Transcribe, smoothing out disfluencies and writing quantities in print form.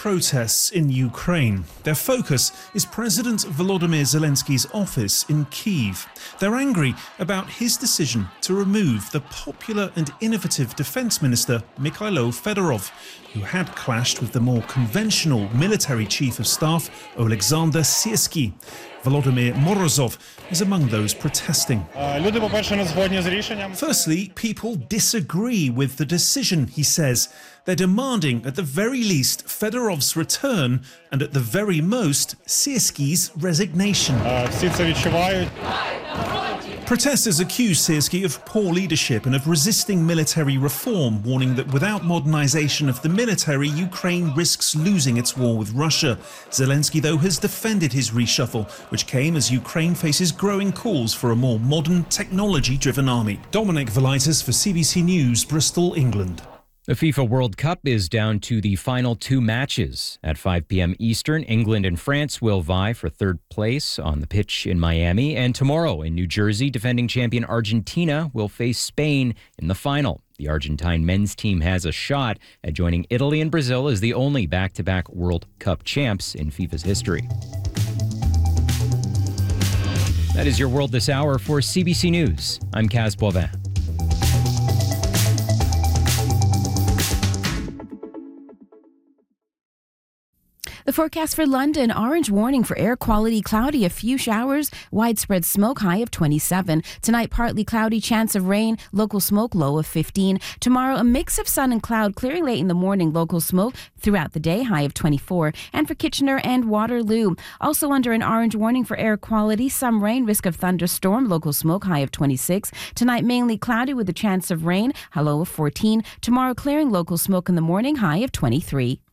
protests in Ukraine. Their focus is President Volodymyr Zelensky's office in Kyiv. They're angry about his decision to remove the popular and innovative Defence Minister Mikhailo Fedorov, who had clashed with the more conventional military chief of staff Oleksandr Syrsky. Volodymyr Morozov is among those protesting. Firstly, people disagree with the decision, he says. They're demanding, at the very least, Fedorov's return and at the very most, Syrsky's resignation. Protesters accuse Syrsky of poor leadership and of resisting military reform, warning that without modernization of the military, Ukraine risks losing its war with Russia. Zelensky, though, has defended his reshuffle, which came as Ukraine faces growing calls for a more modern, technology-driven army. Dominic Velitis for CBC News, Bristol, England. The FIFA World Cup is down to the final two matches. At 5 p.m. Eastern, England and France will vie for third place on the pitch in Miami. And tomorrow in New Jersey, defending champion Argentina will face Spain in the final. The Argentine men's team has a shot at joining Italy and Brazil as the only back-to-back World Cup champs in FIFA's history. That is your World This Hour for CBC News. I'm Kaz Boivin. The forecast for London, orange warning for air quality, cloudy, a few showers, widespread smoke, high of 27. Tonight, partly cloudy, chance of rain, local smoke, low of 15. Tomorrow, a mix of sun and cloud, clearing late in the morning, local smoke throughout the day, high of 24. And for Kitchener and Waterloo, also under an orange warning for air quality, some rain, risk of thunderstorm, local smoke, high of 26. Tonight, mainly cloudy with a chance of rain, low of 14. Tomorrow, clearing, local smoke in the morning, high of 23.